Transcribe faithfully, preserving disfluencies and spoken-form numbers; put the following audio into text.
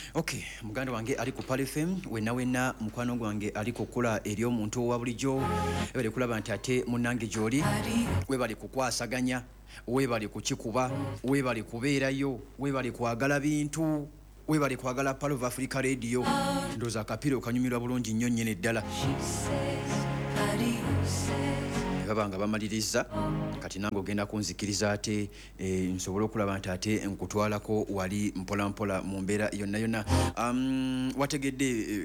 Okay, muganda wange ali ku Pal F M wenna wenna mukwano gwange ali kukola eri omuntu owa bulijjo ebale kulaba nti ate munnange gy'oli webale kukwasaganya webale kukikuba webale kubeerayo webale kwagala bintu webale kwagala Pal of Africa Radio ndoza akapira okanyumirwa bulungi nnyo nnyene ddala babanga bamaliriza kati nange ogenda kunzikiriza ate e, nsobole okulaba nti ate nkutwalako wali mpola mpola mu mbeera yonna yonna um, wategedde